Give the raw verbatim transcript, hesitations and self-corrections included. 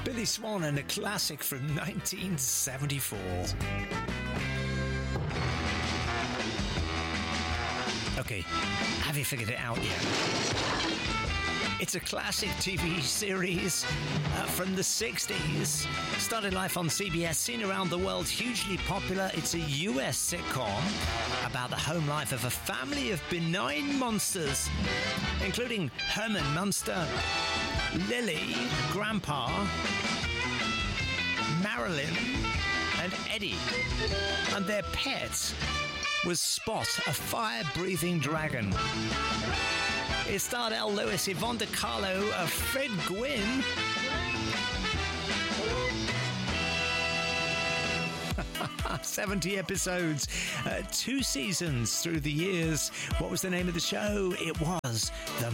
Billy Swan and a classic from nineteen seventy-four. Okay, have you figured it out yet? It's a classic T V series uh, from the sixties. Started life on C B S, seen around the world, hugely popular. It's a U S sitcom about the home life of a family of benign monsters, including Herman Munster, Lily, Grandpa, Marilyn, and Eddie. And their pet was Spot, a fire-breathing dragon. It starred Elle Lewis, Yvonne De Carlo, uh, Fred Gwynn. seventy episodes, uh, two seasons through the years. What was the name of the show? It was The